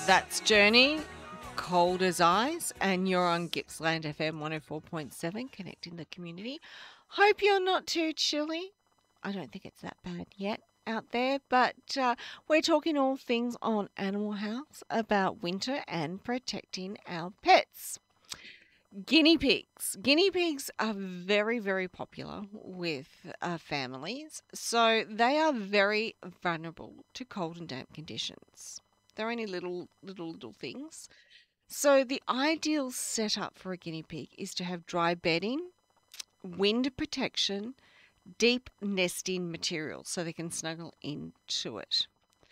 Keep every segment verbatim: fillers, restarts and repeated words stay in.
That's Journey, Cold as Ice, and you're on Gippsland F M one oh four point seven, connecting the community. Hope you're not too chilly. I don't think it's that bad yet out there, but uh, we're talking all things on Animal House about winter and protecting our pets. Guinea pigs. Guinea pigs are very, very popular with uh, families, so they are very vulnerable to cold and damp conditions. They're only little, little, little things. So the ideal setup for a guinea pig is to have dry bedding, wind protection, deep nesting material so they can snuggle into it.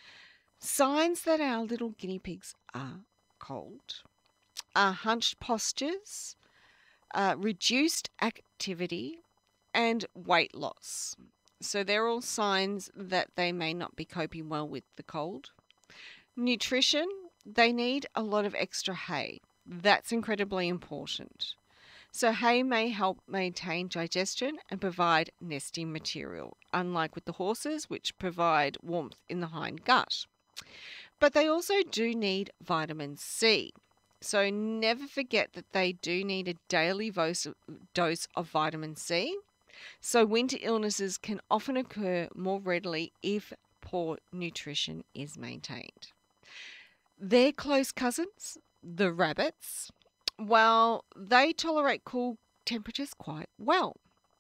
Signs that our little guinea pigs are cold are hunched postures, uh, reduced activity, and weight loss. So they're all signs that they may not be coping well with the cold. Nutrition, they need a lot of extra hay. That's incredibly important. So hay may help maintain digestion and provide nesting material, unlike with the horses, which provide warmth in the hind gut. But they also do need vitamin C. So never forget that they do need a daily dose of vitamin C. So winter illnesses can often occur more readily if poor nutrition is maintained. Their close cousins, the rabbits, well, they tolerate cool temperatures quite well.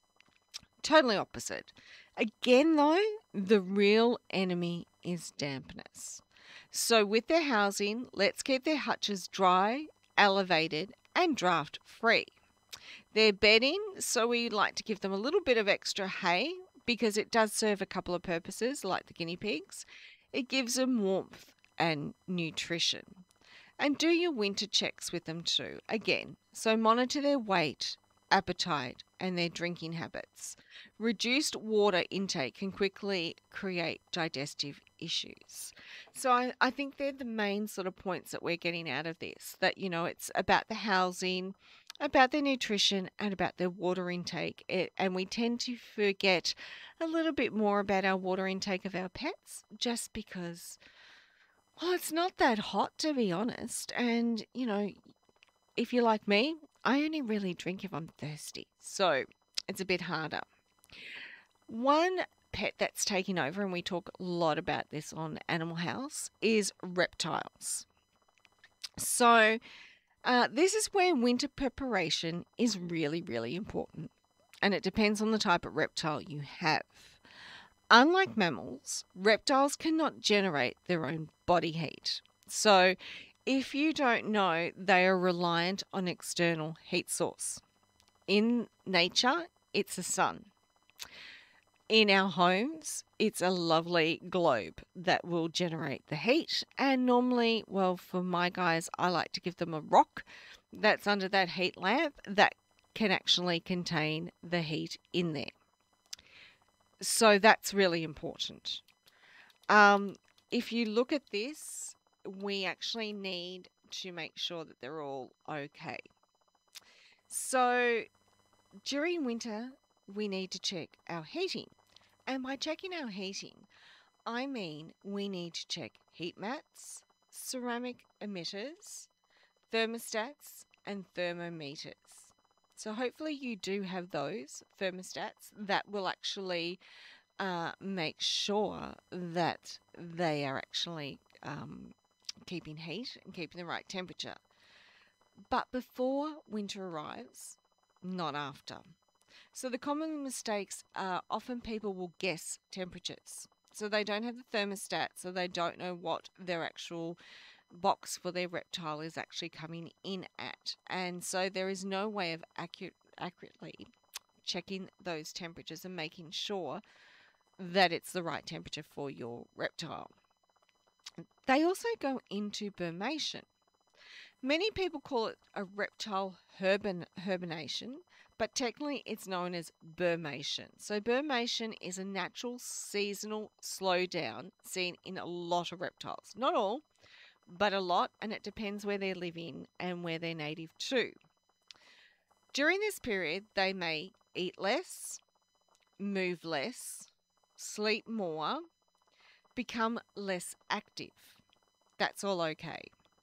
Totally opposite. Again, though, the real enemy is dampness. So with their housing, let's keep their hutches dry, elevated, and draft free. Their bedding, so we like to give them a little bit of extra hay because it does serve a couple of purposes, like the guinea pigs. It gives them warmth and nutrition. And do your winter checks with them too. Again, so monitor their weight, appetite, and their drinking habits. Reduced water intake can quickly create digestive issues. So I, I think they're the main sort of points that we're getting out of this, that, you know, it's about the housing, about their nutrition, and about their water intake. It, and we tend to forget a little bit more about our water intake of our pets just because, well, it's not that hot, to be honest. And, you know, if you're like me, I only really drink if I'm thirsty. So it's a bit harder. One pet that's taking over, and we talk a lot about this on Animal House, is reptiles. So uh, this is where winter preparation is really, really important. And it depends on the type of reptile you have. Unlike mammals, reptiles cannot generate their own body heat. So if you don't know, they are reliant on external heat source. In nature, it's the sun. In our homes, it's a lovely globe that will generate the heat. And normally, well, for my guys, I like to give them a rock that's under that heat lamp that can actually contain the heat in there. So that's really important. Um, if you look at this, we actually need to make sure that they're all okay. So during winter, we need to check our heating. And by checking our heating, I mean we need to check heat mats, ceramic emitters, thermostats, and thermometers. So hopefully you do have those thermostats that will actually uh, make sure that they are actually um, keeping heat and keeping the right temperature. But before winter arrives, not after. So the common mistakes are often people will guess temperatures. So they don't have the thermostat, so they don't know what their actual box for their reptile is actually coming in at. And so there is no way of accurate, accurately checking those temperatures and making sure that it's the right temperature for your reptile. They also go into brumation. Many people call it a reptile hibern- hibernation, but technically it's known as brumation. So brumation is a natural seasonal slowdown seen in a lot of reptiles. Not all, but a lot, and it depends where they're living and where they're native to. During this period, they may eat less, move less, sleep more, become less active. That's all okay.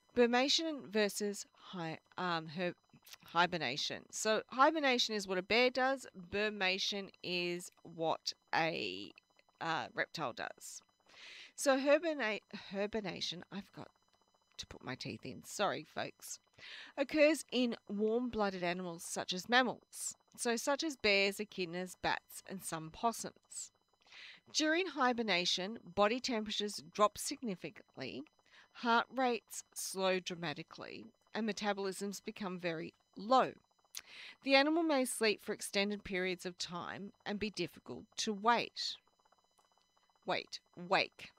Burmation versus hi, um, her, hibernation. So hibernation is what a bear does. Burmation is what a uh, reptile does. So hibernate, hibernation, I've got to put my teeth in. Sorry, folks. Occurs in warm-blooded animals such as mammals. So such as bears, echidnas, bats, and some possums. During hibernation, body temperatures drop significantly, heart rates slow dramatically, and metabolisms become very low. The animal may sleep for extended periods of time and be difficult to wait. Wait, wake.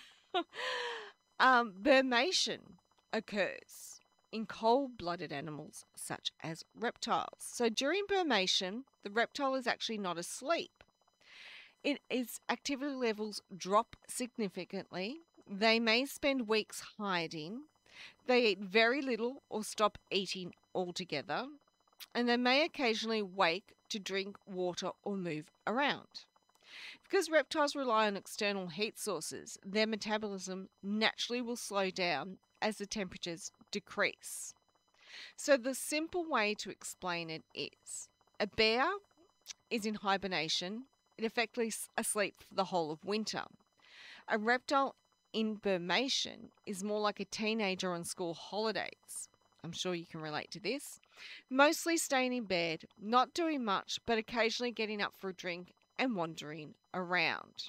um, Burmation occurs in cold-blooded animals such as reptiles. So during burmation, the reptile is actually not asleep. It, its activity levels drop significantly. They may spend weeks hiding. They eat very little or stop eating altogether. And they may occasionally wake to drink water or move around. Because reptiles rely on external heat sources, their metabolism naturally will slow down as the temperatures decrease. So the simple way to explain it is a bear is in hibernation, it effectively asleep for the whole of winter. A reptile in burmation is more like a teenager on school holidays. I'm sure you can relate to this. Mostly staying in bed, not doing much, but occasionally getting up for a drink and wandering around.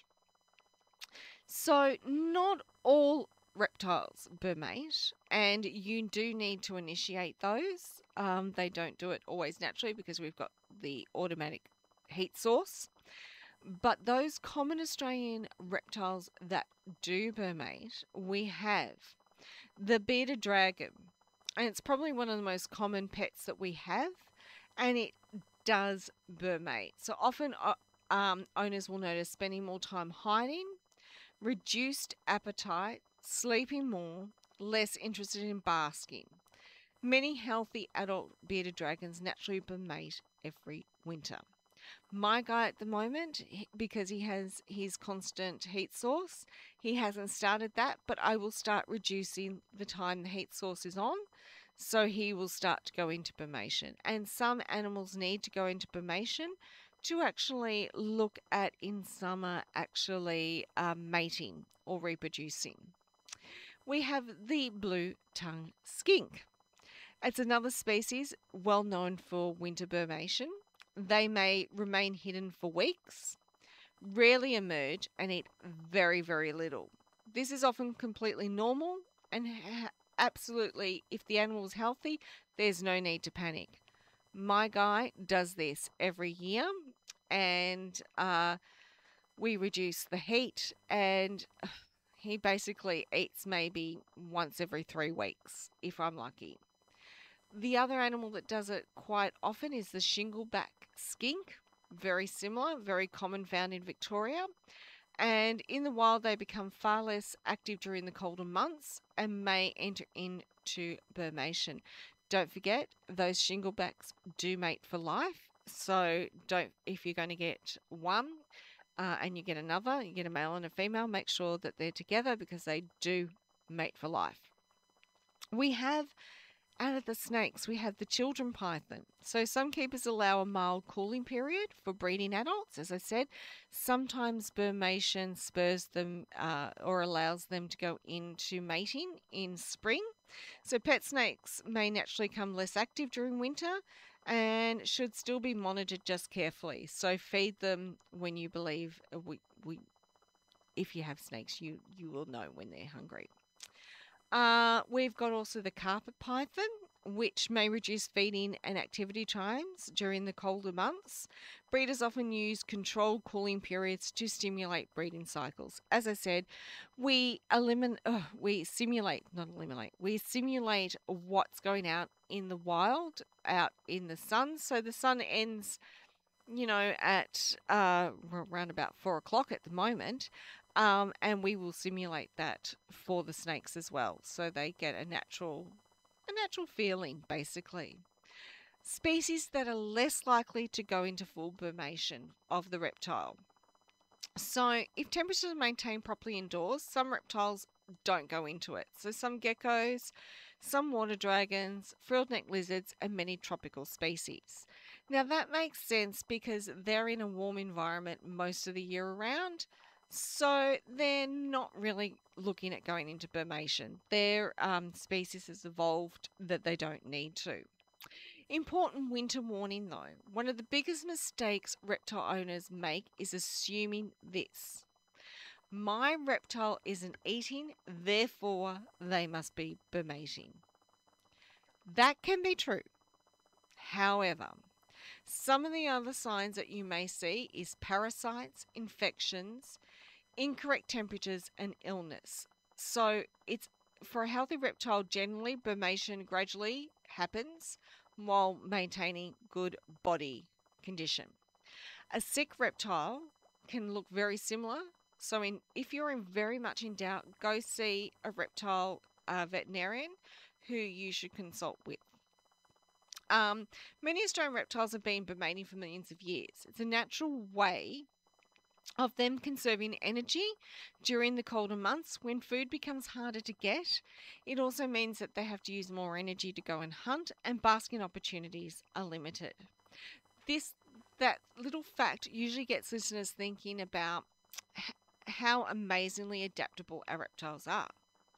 So not all reptiles burmate, and you do need to initiate those. Um, they don't do it always naturally because we've got the automatic heat source. But those common Australian reptiles that do burmate, we have the bearded dragon. And it's probably one of the most common pets that we have. And it does burmate. So often uh, um, owners will notice spending more time hiding, reduced appetite, sleeping more, less interested in basking. Many healthy adult bearded dragons naturally burmate every winter. My guy at the moment, because he has his constant heat source, he hasn't started that, but I will start reducing the time the heat source is on, so he will start to go into burmation. And some animals need to go into burmation to actually look at in summer actually um, mating or reproducing. We have the blue-tongued skink. It's another species well known for winter burmation. They may remain hidden for weeks, rarely emerge, and eat very, very little. This is often completely normal and ha- absolutely, if the animal is healthy, there's no need to panic. My guy does this every year, and uh, we reduce the heat, and he basically eats maybe once every three weeks, if I'm lucky. The other animal that does it quite often is the shingleback skink. Very similar, very common, found in Victoria. And in the wild, they become far less active during the colder months and may enter into burmation. Don't forget, those shinglebacks do mate for life. So don't, if you're going to get one uh, and you get another, you get a male and a female, make sure that they're together because they do mate for life. We have out of the snakes, we have the children python. So some keepers allow a mild cooling period for breeding adults. As I said, sometimes burmation spurs them uh, or allows them to go into mating in spring. So pet snakes may naturally become less active during winter and should still be monitored just carefully. So feed them when you believe we, we if you have snakes, you, you will know when they're hungry. Uh, we've got also the carpet python, which may reduce feeding and activity times during the colder months. Breeders often use controlled cooling periods to stimulate breeding cycles. As I said, we eliminate, uh, we simulate, not eliminate, we simulate what's going out in the wild, out in the sun. So the sun ends, you know, at uh, around about four o'clock at the moment. Um, and we will simulate that for the snakes as well, so they get a natural, a natural feeling, basically. Species that are less likely to go into full burmation of the reptile. So, if temperatures are maintained properly indoors, some reptiles don't go into it. So, some geckos, some water dragons, frilled neck lizards, and many tropical species. Now, that makes sense because they're in a warm environment most of the year around. So, they're not really looking at going into Burmation. Their um, species has evolved that they don't need to. Important winter warning though. One of the biggest mistakes reptile owners make is assuming this: my reptile isn't eating, therefore they must be Burmating. That can be true. However, some of the other signs that you may see is parasites, infections, incorrect temperatures, and illness. So it's for a healthy reptile, generally Burmation gradually happens while maintaining good body condition. A sick reptile can look very similar. So in, if you're in very much in doubt, go see a reptile uh, veterinarian who you should consult with. Um, many Australian reptiles have been Burmating for millions of years. It's a natural way of them conserving energy during the colder months when food becomes harder to get. It also means that they have to use more energy to go and hunt, and basking opportunities are limited. This that little fact usually gets listeners thinking about h- how amazingly adaptable our reptiles are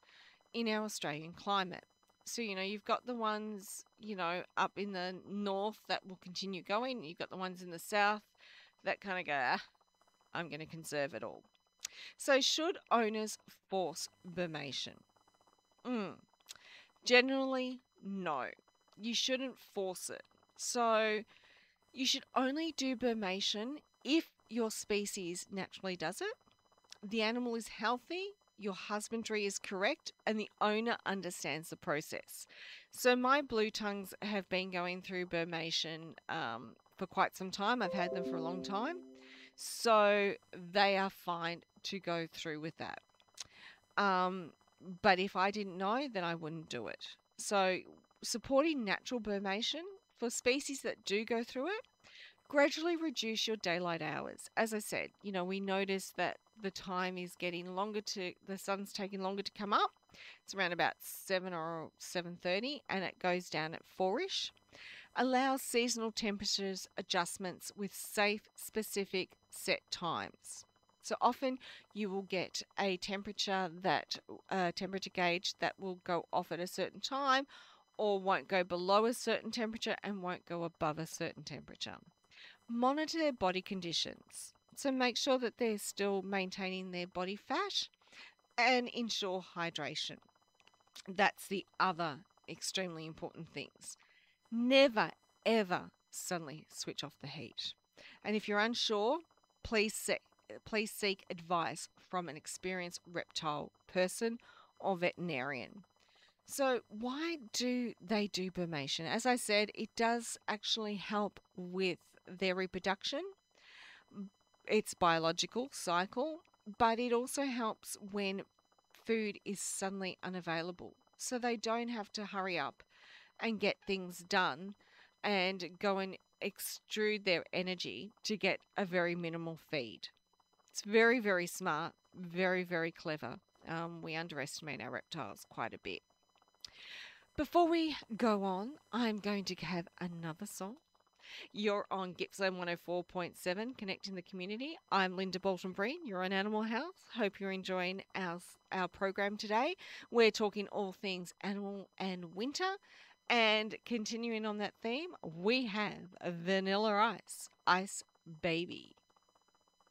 in our Australian climate. So, you know, you've got the ones, you know, up in the north that will continue going. You've got the ones in the south that kind of go, ah, I'm going to conserve it all. So, should owners force Burmation? Mm, generally, no. You shouldn't force it. So, you should only do Burmation if your species naturally does it, the animal is healthy, your husbandry is correct, and the owner understands the process. So, my blue tongues have been going through Burmation um, for quite some time. I've had them for a long time. So they are fine to go through with that. Um, but if I didn't know, then I wouldn't do it. So supporting natural Burmation for species that do go through it, gradually reduce your daylight hours. As I said, you know, we notice that the time is getting longer to, the sun's taking longer to come up. It's around about seven or seven thirty, and it goes down at four-ish. Allows seasonal temperatures adjustments with safe, specific set times. So often you will get a temperature that a temperature gauge that will go off at a certain time, or won't go below a certain temperature and won't go above a certain temperature. Monitor their body conditions. So make sure that they're still maintaining their body fat and ensure hydration. That's the other extremely important things. Never, ever suddenly switch off the heat. And if you're unsure, please seek, please seek advice from an experienced reptile person or veterinarian. So, why do they do Burmation? As I said, it does actually help with their reproduction, its biological cycle, but it also helps when food is suddenly unavailable. So, they don't have to hurry up and get things done and go and extrude their energy to get a very minimal feed. It's very, very smart, very, very clever. Um, we underestimate our reptiles quite a bit. Before we go on, I'm going to have another song. You're on Gippsland one oh four point seven, Connecting the Community. I'm Linda Bolton-Breen. You're on Animal Health. Hope you're enjoying our, our program today. We're talking all things animal and winter. And continuing on that theme, we have Vanilla Ice, Ice Baby.